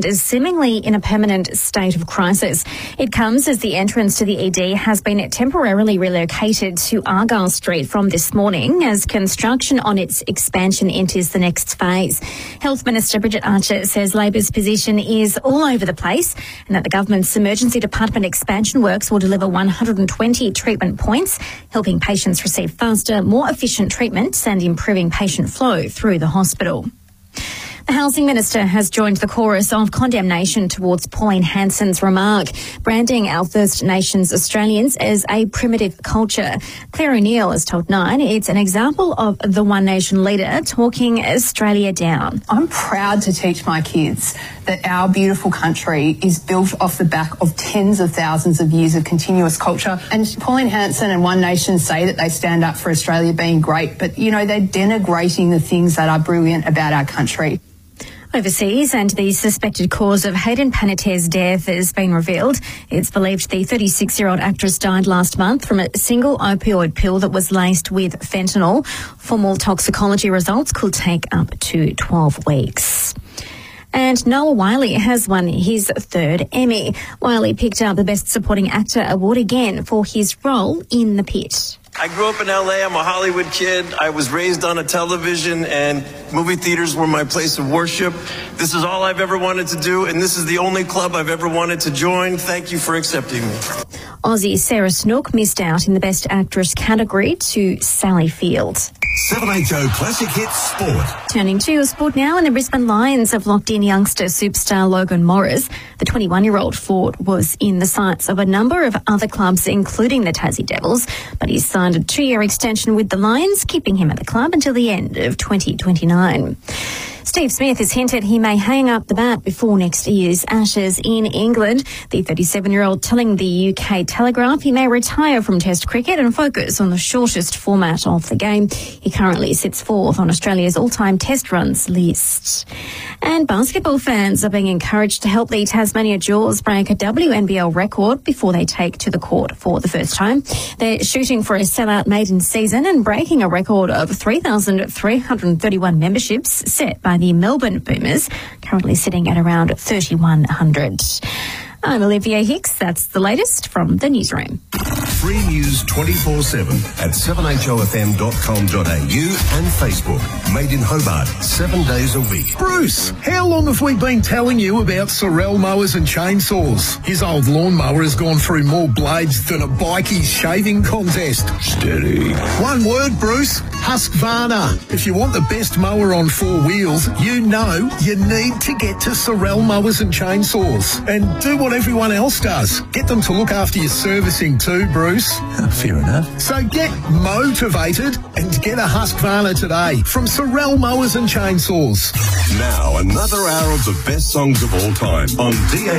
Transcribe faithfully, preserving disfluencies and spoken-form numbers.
is seemingly in a permanent state of crisis. It comes as the entrance to the E D has been temporarily relocated to Argyle Street from this morning as construction on its expansion enters the next phase. Health Minister Bridget Archer says Labor's position is all over the place and that the government's emergency department expansion works will deliver one hundred twenty treatment points, helping patients receive faster, more efficient treatment and improving patient flow through the hospital. The Housing Minister has joined the chorus of condemnation towards Pauline Hanson's remark, branding our First Nations Australians as a primitive culture. Claire O'Neill has told Nine it's an example of the One Nation leader talking Australia down. I'm proud to teach my kids that our beautiful country is built off the back of tens of thousands of years of continuous culture. And Pauline Hanson and One Nation say that they stand up for Australia being great, but, you know, they're denigrating the things that are brilliant about our country. Overseas, and the suspected cause of Hayden Panettiere's death has been revealed. It's believed the thirty-six-year-old actress died last month from a single opioid pill that was laced with fentanyl. Formal toxicology results could take up to twelve weeks. And Noah Wyle has won his third Emmy. Wyle picked up the Best Supporting Actor award again for his role in The Pit. I grew up in L A. I'm a Hollywood kid. I was raised on a television, and movie theaters were my place of worship. This is all I've ever wanted to do, and this is the only club I've ever wanted to join. Thank you for accepting me. Aussie Sarah Snook missed out in the Best Actress category to Sally Field. seven H O Classic Hits Sport. Turning to sport now, and the Brisbane Lions have locked in youngster superstar Logan Morris. The twenty-one-year-old forward was in the sights of a number of other clubs, including the Tassie Devils, but he's signed a two-year extension with the Lions, keeping him at the club until the end of twenty twenty-nine. Steve Smith has hinted he may hang up the bat before next year's Ashes in England. The thirty-seven-year-old telling the U K Telegraph he may retire from Test cricket and focus on the shortest format of the game. He currently sits fourth on Australia's all-time Test runs list. And basketball fans are being encouraged to help the Tasmania Jaws break a W N B L record before they take to the court for the first time. They're shooting for a sellout maiden season and breaking a record of three thousand three hundred thirty-one memberships set by the Melbourne Boomers, currently sitting at around thirty-one hundred. I'm Olivia Hicks. That's the latest from the newsroom. Free news twenty-four seven at seven h o f m dot com dot a u and Facebook. Made in Hobart, seven days a week. Bruce, how long have we been telling you about Sorel mowers and chainsaws? His old lawnmower has gone through more blades than a bikie's shaving contest. Steady. One word, Bruce. Husqvarna. If you want the best mower on four wheels, you know you need to get to Sorel mowers and chainsaws. And do what everyone else does. Get them to look after your servicing too, Bruce. Fair enough. So get motivated and get a Husqvarna today from Sorel Mowers and Chainsaws. Now another hour of the best songs of all time on D A